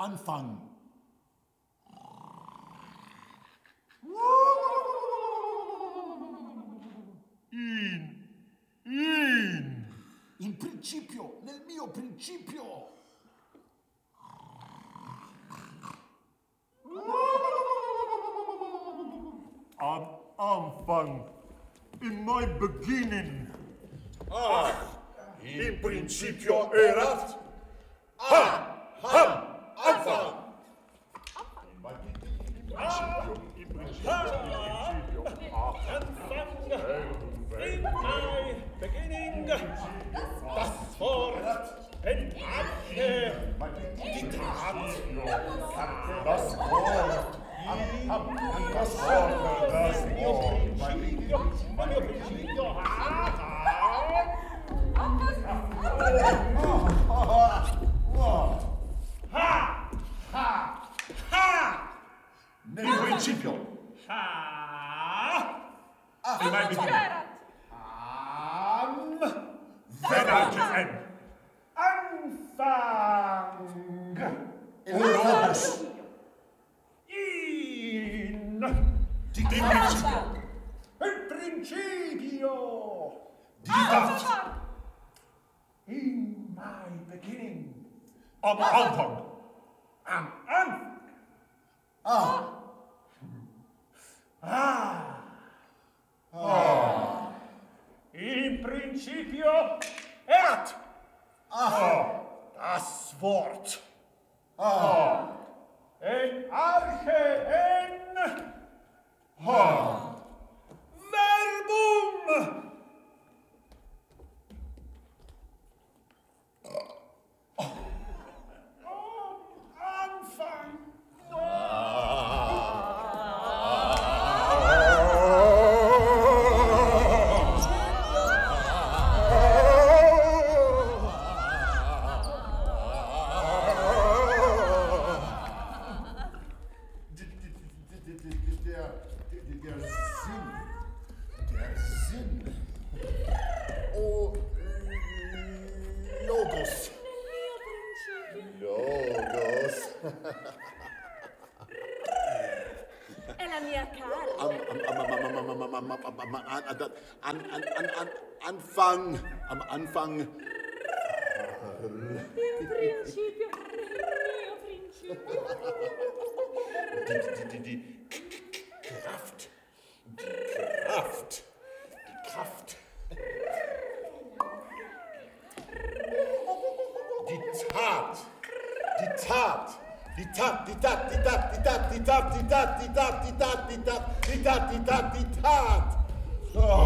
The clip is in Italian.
Anfang. In principio, nel mio principio. Am Anfang, in my beginning. In principio erat. Anfang. In principio. In my beginning, das Wort enthalte die Tat. Das Wort. Das Wort. Mio principio, Nel principio. In my beginning. Verdagen. Anfang. Logos. In principio. Il principio. Die Tat. In my beginning. Am Anfang. Am Anfang. In principio erat. Das Wort. En arche en verbum. Anfang. Der Sinn. Oh, Logos. Logos. È la mia cara. Anfang. Am Anfang. Il principio. Mio principio. Die Kraft. Die Kraft. Die Kraft. Die Tat. Die Tat. Die Tat, die Tat, die Tat, die Tat, die Tat, die Tat, die Tat, die Tat, die Tat, die Tat, die Tat, die Tat.